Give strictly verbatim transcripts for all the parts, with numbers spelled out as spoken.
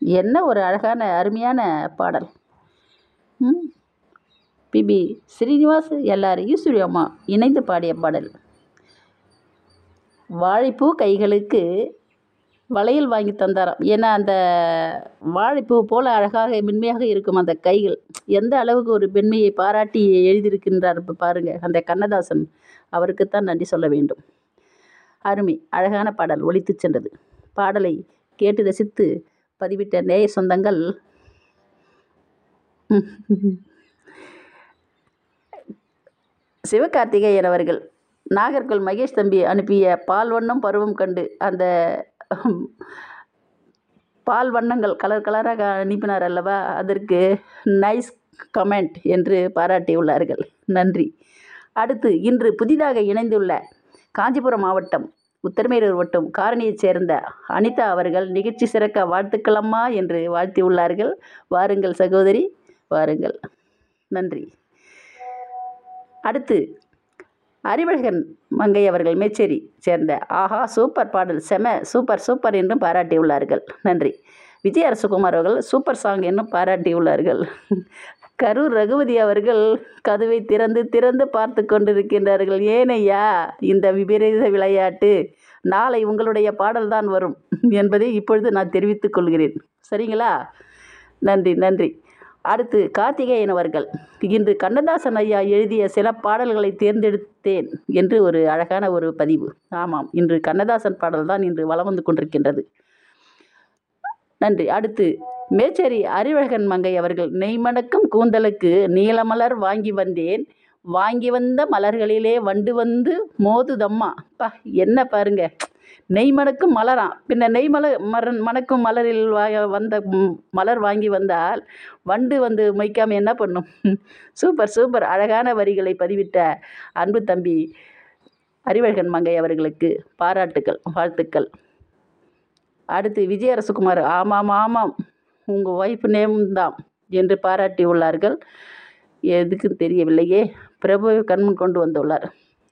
என்ன ஒரு அழகான அருமையான பாடல். ம் பிபி ஸ்ரீனிவாஸ், எல்ஆர் ஈஸ்வரி அம்மா இணைந்து பாடிய பாடல். வாழைப்பூ கைகளுக்கு வளையல் வாங்கி தந்தாராம். ஏன்னா அந்த வாழைப்பூ போல அழகாக மென்மையாக இருக்கும் அந்த கைகள். எந்த அளவுக்கு ஒரு பெண்மையை பாராட்டி எழுதியிருக்கின்றார் இப்போ பாருங்கள். அந்த கண்ணதாசன் அவருக்குத்தான் நன்றி சொல்ல வேண்டும். அருமை, அழகான பாடல் ஒலித்து சென்றது. பாடலை கேட்டு ரசித்து பதிவிட்ட நேய சொந்தங்கள் சிவகார்த்திகேயன் அவர்கள் நாகர்கோவில் மகேஷ் தம்பி அனுப்பிய பால் வண்ணம் பருவம் கண்டு அந்த பால் வண்ணங்கள் கலர் கலராக அனுப்பினார் அல்லவா, அதற்கு நைஸ் கமெண்ட் என்று பாராட்டியுள்ளார்கள். நன்றி. அடுத்து இன்று புதிதாக இணைந்துள்ள காஞ்சிபுரம் மாவட்டம் உத்தரமேரூர் வட்டம் காரணியைச் சேர்ந்த அனிதா அவர்கள் நிகழ்ச்சி சிறக்க வாழ்த்துக்களம்மா என்று வாழ்த்தியுள்ளார்கள். வாருங்கள் சகோதரி, வாருங்கள். நன்றி. அடுத்து அறிவழகன் மங்கை அவர்கள் மேச்சேரி சேர்ந்த ஆஹா சூப்பர் பாடல், செம சூப்பர் சூப்பர் என்றும் பாராட்டியுள்ளார்கள். நன்றி. விஜய் அரசகுமார் அவர்கள் சூப்பர் சாங் என்றும் பாராட்டியுள்ளார்கள். கரூர் ரகுபதி அவர்கள் கதவை திறந்து திறந்து பார்த்து கொண்டிருக்கின்றார்கள். ஏனையா இந்த விபரீத விளையாட்டு, நாளை உங்களுடைய பாடல்தான் வரும் என்பதை இப்பொழுது நான் தெரிவித்துக் கொள்கிறேன். சரிங்களா? நன்றி நன்றி. அடுத்து கார்த்திகேயன் அவர்கள் இன்று கண்ணதாசன் ஐயா எழுதிய சில பாடல்களை தேர்ந்தெடுத்தேன் என்று ஒரு அழகான ஒரு பதிவு. ஆமாம், இன்று கண்ணதாசன் பாடல் தான் இன்று வலம் வந்து கொண்டிருக்கின்றது. நன்றி. அடுத்து மேச்சேரி அறிவழகன் மங்கை அவர்கள் நெய்மணக்கும் கூந்தலுக்கு நீலமலர் வாங்கி வந்தேன், வாங்கி வந்த மலர்களிலே வண்டு வந்து மோதுதம்மா. பா என்ன பாருங்க, நெய் மணக்கும் மலராம். பின்ன நெய் மலர் மர மணக்கும் மலரில் வந்த மலர் வாங்கி வந்தால் வண்டு வந்து மொய்க்காமல் என்ன பண்ணும்? Super super. அழகான வரிகளை பதிவிட்ட அன்பு தம்பி அறிவழகன் மங்கை அவர்களுக்கு பாராட்டுக்கள், வாழ்த்துக்கள். அடுத்து விஜய் அரசகுமார் ஆமாம் ஆமாம் உங்கள் ஒய்ஃப் நேம் தான் என்று பாராட்டி உள்ளார்கள். எதுக்குன்னு தெரியவில்லையே. பிரபுவை கண்முன் கொண்டு வந்துள்ளார்.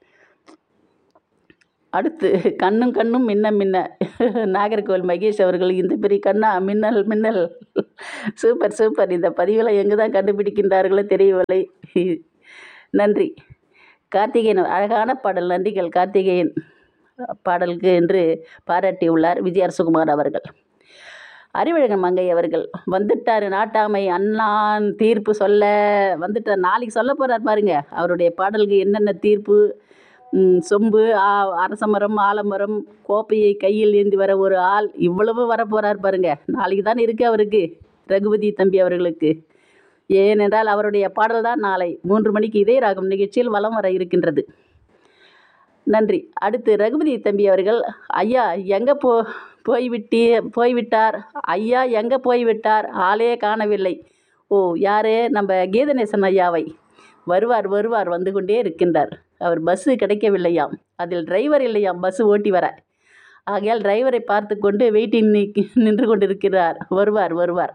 அடுத்து கண்ணும் கண்ணும் மின்ன மின்ன நாகர்கோவில் மகேஷ் அவர்கள் இந்த பெரிய கண்ணா மின்னல் மின்னல். Super super. இந்த பதிவில் எங்கே தான் கண்டுபிடிக்கின்றார்களோ தெரியவில்லை. நன்றி. கார்த்திகேயன் அழகான பாடல், நன்றிகள் கார்த்திகேயன் பாடலுக்கு என்று பாராட்டியுள்ளார் விஜய் அரசகுமார் அவர்கள். அறிவழகன் மங்கை அவர்கள் வந்துட்டார் நாட்டாமை அண்ணான் தீர்ப்பு சொல்ல வந்துட்டார். நாளைக்கு சொல்ல போகிறார் பாருங்க, அவருடைய பாடலுக்கு என்னென்ன தீர்ப்பு. சொம்பு, அரசமரம், ஆலமரம், கோப்பையை கையில் ஏந்தி வர ஒரு ஆள், இவ்வளவு வரப்போகிறார் பாருங்க. நாளைக்கு தான் இருக்குது அவருக்கு, ரகுபதி தம்பி அவர்களுக்கு. ஏனென்றால் அவருடைய பாடல் தான் நாளை மூன்று மணிக்கு இதே ராகம் நிகழ்ச்சியில் வலம் வர இருக்கின்றது. நன்றி. அடுத்து ரகுபதி தம்பி அவர்கள் ஐயா எங்கே போ போய்விட்டே போய்விட்டார் ஐயா எங்கே போய்விட்டார், ஆளே காணவில்லை. ஓ யாரே, நம்ம கீதநேசன் ஐயாவை. வருவார் வருவார் வந்து கொண்டே இருக்கின்றார். அவர் பஸ்ஸு கிடைக்கவில்லையாம், அதில் டிரைவர் இல்லையாம் பஸ்ஸு ஓட்டி வர. ஆகையால் டிரைவரை பார்த்து கொண்டு வெயிட்டிங் நின்று கொண்டிருக்கிறார். வருவார் வருவார்.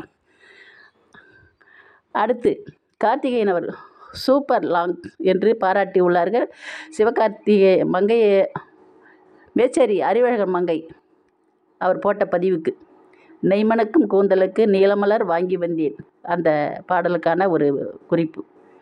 அடுத்து கார்த்திகேயன் அவர் சூப்பர் லாங் என்று பாராட்டி உள்ளார்கள். சிவகார்த்திகே மங்கை மேச்சேரி அறிவழகன் மங்கை அவர் போட்ட பதிவுக்கு நெய்மணக்கும் கூந்தலுக்கு நீலமலர் வாங்கி வந்தேன் அந்த பாடலுக்கான ஒரு குறிப்பு.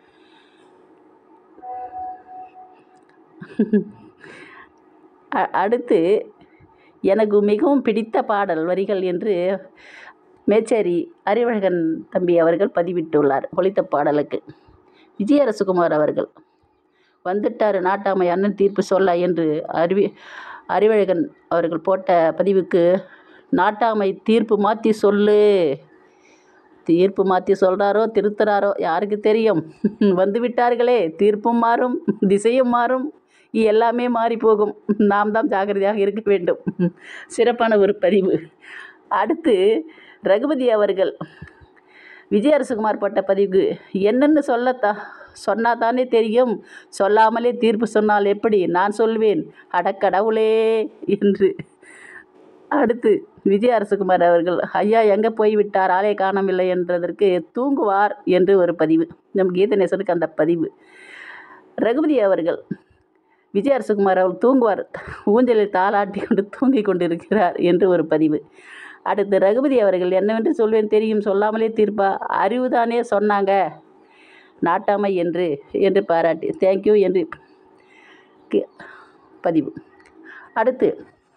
அடுத்து எனக்கு மிகவும் பிடித்த பாடல் வரிகள் என்று மேச்சேரி அறிவழகன் தம்பி அவர்கள் பதிவிட்டுள்ளார். ஒலித்த பாடலுக்கு விஜய் அரசகுமார் அவர்கள் வந்துட்டார் நாட்டாமை அண்ணன் தீர்ப்பு சொல்ல என்று அறிவி அறிவழகன் அவர்கள் போட்ட பதிவுக்கு நாட்டாமை தீர்ப்பு மாற்றி சொல்லு, தீர்ப்பு மாற்றி சொல்கிறாரோ திருத்துறாரோ யாருக்கு தெரியும். வந்து விட்டார்களே, தீர்ப்பும் மாறும், திசையும் மாறும், எல்லாமே மாறி போகும். நாம் தான் ஜாக்கிரதையாக இருக்க வேண்டும். சிறப்பான ஒரு பதிவு. அடுத்து ரகுபதி அவர்கள் விஜய் அரசகுமார் போட்ட பதிவுக்கு என்னென்னு சொல்லத்தா சொன்னா தானே தெரியும், சொல்லாமலே தீர்ப்பு சொன்னால் எப்படி நான் சொல்வேன் அடக்கடவுளே என்று. அடுத்து விஜய் அரசகுமார் அவர்கள் ஐயா எங்கே போய்விட்டார் ஆளே காணவில்லை என்றதற்கு தூங்குவார் என்று ஒரு பதிவு. நம் கீதநேசனுக்கு அந்த பதிவு. ரகுபதி அவர்கள் விஜய் அரசகுமார் அவர்கள் தூங்குவார், ஊஞ்சலில் தாளாட்டி கொண்டு தூங்கி கொண்டிருக்கிறார் என்று ஒரு பதிவு. அடுத்து ரகுபதி அவர்கள் என்னவென்று சொல்வேன் தெரியும் சொல்லாமலே தீர்ப்பா அறிவுதானே சொன்னாங்க நாட்டாமை என்று என்று பாராட்டி தேங்க்யூ என்று கி- பதிவு. அடுத்து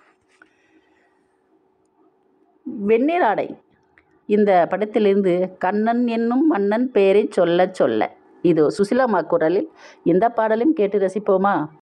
வெண்ணிலாடை இந்த படத்திலிருந்து கண்ணன் என்னும் மன்னன் பெயரை சொல்ல சொல்ல இது சுசிலாமா குரலில் இந்த பாடலும் கேட்டு ரசிப்போமா?